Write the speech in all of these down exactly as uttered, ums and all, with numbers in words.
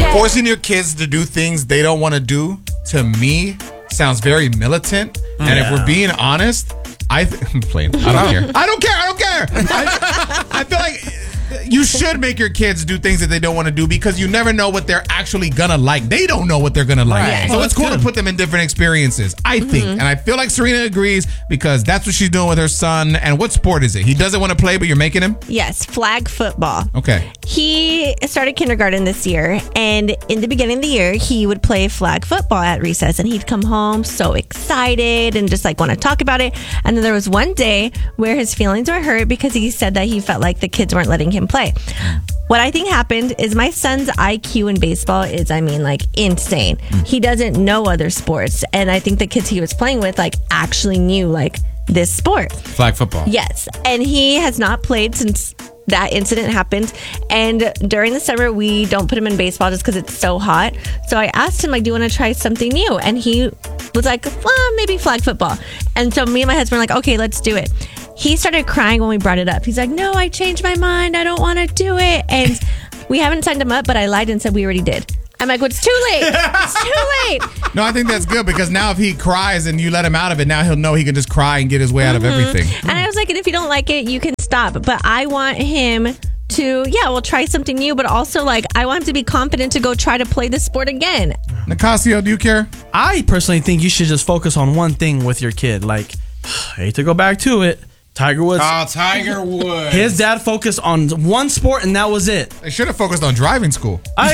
Yes. Forcing your kids to do things they don't want to do, to me, sounds very militant. Mm. And if we're being honest, I th- I'm playing. I don't care. I don't care. I don't care. I, I feel like you should make your kids do things that they don't want to do because you never know what they're actually gonna like. They don't know what they're gonna like. Right. So Oh, it's cool good. to put them in different experiences, I think. Mm-hmm. And I feel like Serena agrees because that's what she's doing with her son. And what sport is it? He doesn't want to play, but you're making him? Yes, flag football. Okay. He started kindergarten this year, and in the beginning of the year, he would play flag football at recess, and he'd come home so excited and just like want to talk about it. And then there was one day where his feelings were hurt because he said that he felt like the kids weren't letting him play. What I think happened is my son's I Q in baseball is, I mean, like insane. He doesn't know other sports, and I think the kids he was playing with like actually knew like this sport. Flag football. Yes, and he has not played since that incident happened. And during the summer, we don't put him in baseball just because it's so hot. So I asked him, like, do you want to try something new? And he was like, well, maybe flag football. And so me and my husband were like, okay, let's do it. He started crying when we brought it up. He's like, no, I changed my mind. I don't want to do it. And we haven't signed him up, but I lied and said we already did. I'm like, well, it's too late. It's too late. No, I think that's good because now if he cries and you let him out of it, now he'll know he can just cry and get his way out of Mm-hmm. everything. And I was like, and if you don't like it, you can stop. But I want him to, yeah, we'll try something new. But also, like, I want him to be confident to go try to play the sport again. Nicasio, do you care? I personally think you should just focus on one thing with your kid. Like, I hate to go back to it. Tiger Woods. Oh, Tiger Woods. His dad focused on one sport, and that was it. They should have focused on driving school. I,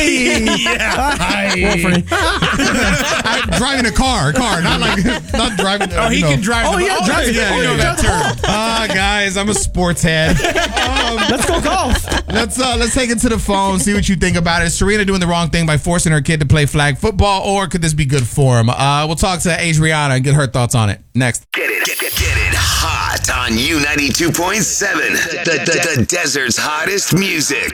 yeah. I'm driving a car, a car, not like not driving. Oh, he you know. can drive. Oh, the, yeah, oh, drive- yeah, oh, you know yeah, that term. Ah, guys, I'm a sports head. Um, let's go golf. let's uh, let's take it to the phone. See what you think about it. Is Serena doing the wrong thing by forcing her kid to play flag football, or could this be good for him? Uh, we'll talk to Adriana and get her thoughts on it next. Get it, get, get, get it hot on U ninety-two point seven, the, the, the desert's hottest music.